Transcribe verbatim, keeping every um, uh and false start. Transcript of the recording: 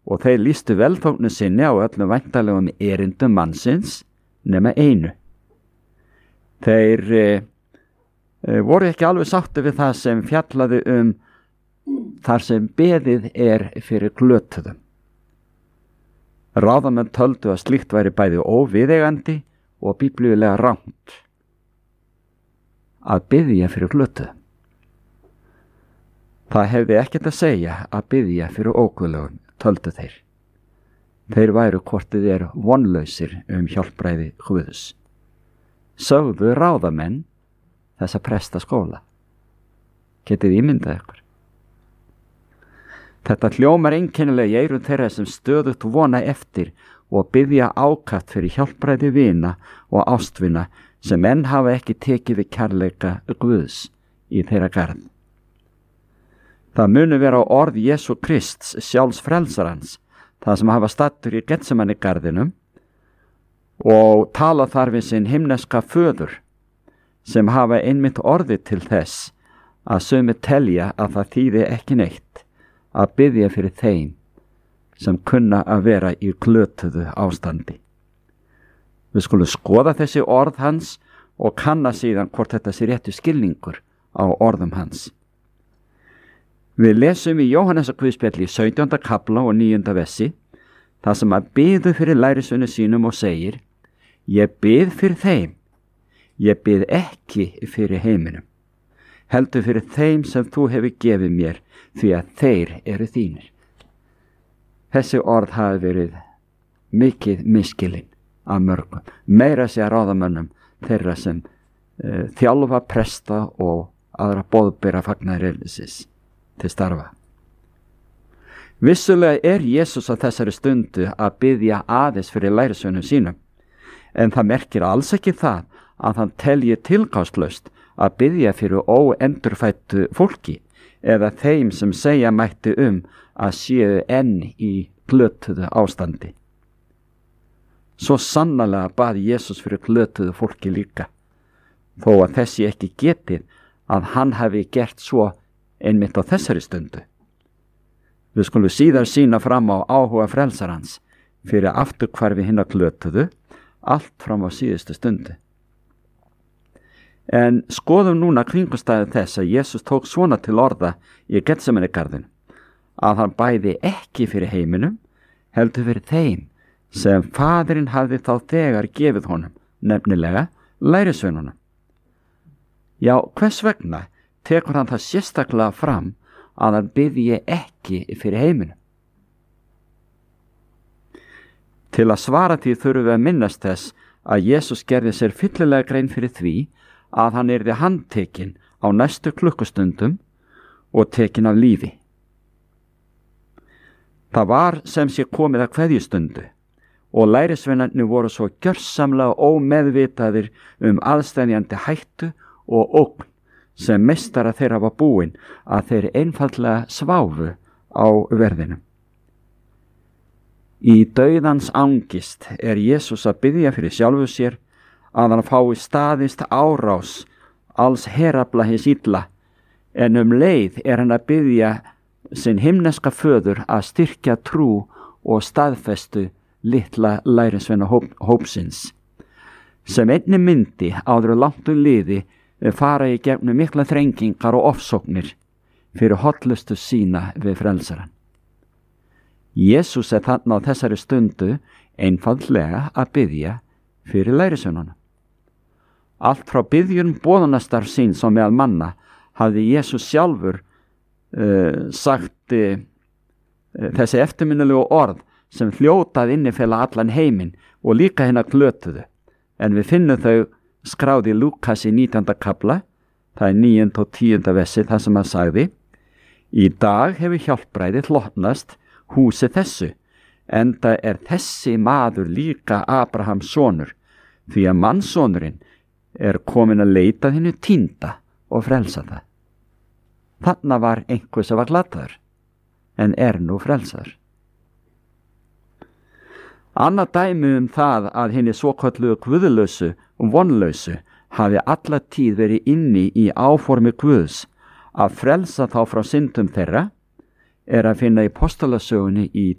og þeir lýstu velþóknun sinni á öllum væntanlegum erindum mannsins nema einu. Þeir e, e, voru ekki alveg sáttu við það sem fjallaði um þar sem beðið er fyrir glötuðum. Ráðamenn töldu að slíkt væri bæði óviðeigandi og biblíulega rangt að biðja fyrir glötuðum. Það hefði ekkert að segja að biðja fyrir óguðlegum, töldu þeir. Þeir væru hvortið er vonlausir um hjálpræði Guðs. Sögðu ráðamenn þessa prestaskóla. Getið ímyndað ykkur. Þetta hljómar einkennilega í eyrum þeirra sem stöðugt vona eftir og biðja ákaft fyrir hjálpræði vina og ástvina sem enn hafa ekki tekið við kærleika Guðs í þeirra garð. Það munu vera á orð Jesú Krists sjálfs frelsarans, það sem hafa stattur í Getsemani garðinum og tala þar við sinn himneska föður, sem hafa einmitt orðið til þess að sumi telja að það þýði ekki neitt að biðja fyrir þeim sem kunna að vera í glötuðu ástandi. Við skulum skoða þessi orð hans og kanna síðan hvort þetta sé réttu skilningur á orðum hans. Við lesum í Jóhannesarguðspjalli í sautjánda kafla og níunda vessi, það sem að biðu fyrir lærisveinum sínum og segir: Ég bið fyrir þeim, ég bið ekki fyrir heiminum, heldur fyrir þeim sem þú hefur gefið mér, því að þeir eru þínir. Þessi orð hafi verið mikið misskilin af mörgum, meira sér ráðamönnum þeirra sem uh, þjálfa, presta og aðra boðbera fagnaðarerindis til starfa. Vissulega er Jesús á þessari stundu að biðja aðeins fyrir lærisveinum sínum, en það merkir alls ekki það að hann telji tilgangslaust að biðja fyrir óendurfæddu fólki eða þeim sem segja mætti um að séu enn í glötuðu ástandi. Svo sannarlega bað Jesús fyrir glötuðu fólki líka, þó að þessi ekki getið að hann hafi gert svo einmitt á þessari stundu. Við skulum síðar sýna fram á áhuga frelsarans fyrir afturhvarfi hinna glötuðu, allt fram á síðustu stundu. En skoðum núna kringumstæðu þess að Jesús tók svona til orða í Getsemani garðinu, að hann bæði ekki fyrir heiminum, heldur fyrir þeim sem faðirinn hafði þá þegar gefið honum, nefnilega lærisveinunum. Já, hvers vegna tekur hann það sérstaklega fram að hann biðji ekki fyrir heiminum? Til að svara því þurfum við að minnast þess að Jesús gerði sér fyllilega grein fyrir því að hann yrði handtekinn á næstu klukkustundum og tekinn af lífi. Það var sem sé komið að kveðjustundu og lærisveinarnir voru svo gjörsamlega ómeðvitaðir um aðstæðjandi hættu og ógn sem meistara þeirra var búin að þeir einfaldlega sváfu á verðinum. Í dauðans angist er Jesús að biðja fyrir sjálfu sér að hann fái staðist árás alls herafla hins illa, en um leið er hann að biðja sinn himneska föður að styrkja trú og staðfestu litla lærisveina hóp, hópsins, sem einni myndi áður langt um liði fara í gegnum mikla þrengingar og ofsóknir fyrir hollustu sína við frelsaran. Jesús er þarna á þessari stundu einfaldlega að biðja fyrir lærisveinunum. Allt frá biðjun boðunastarf síns og meðal manna hafði Jesús sjálfur uh, sagt uh, þessi eftirminnilegu orð sem hljótað innifela allan heiminn og líka hinna glötuðu, en við finnum þau skráði Lúkas í nítjánda kafla, það er níunda og tíunda vessi, það sem hann sagði: Í dag hefur hjálpræðið hlotnast húsi þessu, enda er þessi maður líka Abrahams sonur, því að mannssonurinn er komin að leita þínu týnda og frelsa það. Þarna var einhver sem var glataður, en er nú frelsaður. Annað dæmi um það að hinni svokölluðu guðlausu og vonlausu hafi alla tíð verið inni í áformi Guðs að frelsa þá frá syndum þeirra er að finna í apostolasögunni í